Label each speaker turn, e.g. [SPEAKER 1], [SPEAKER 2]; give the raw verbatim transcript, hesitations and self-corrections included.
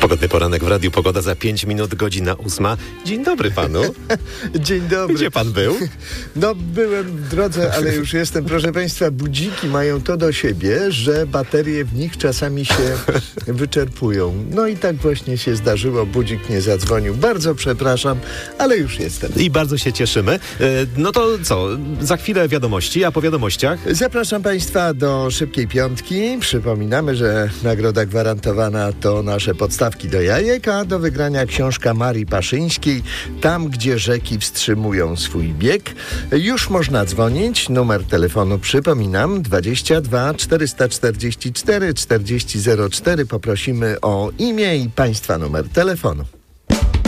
[SPEAKER 1] Pogodny poranek w Radiu Pogoda za pięć minut, godzina ósma. Dzień dobry panu.
[SPEAKER 2] Dzień dobry.
[SPEAKER 1] Gdzie pan był?
[SPEAKER 2] No, byłem w drodze, ale już jestem. Proszę państwa, budziki mają to do siebie, że baterie w nich czasami się wyczerpują. No i tak właśnie się zdarzyło. Budzik nie zadzwonił. Bardzo przepraszam, ale już jestem.
[SPEAKER 1] I bardzo się cieszymy. E, No to co? Za chwilę wiadomości, a po wiadomościach...
[SPEAKER 2] Zapraszam państwa do Szybkiej Piątki. Przypominamy, że nagroda gwarantowana to nasze podstawki do jajek, a do wygrania książka Marii Paszyńskiej Tam, gdzie rzeki wstrzymują swój bieg. Już można dzwonić. Numer telefonu przypominam dwadzieścia dwa czterysta czterdzieści cztery czterdzieści zero cztery. Poprosimy o imię i państwa numer telefonu.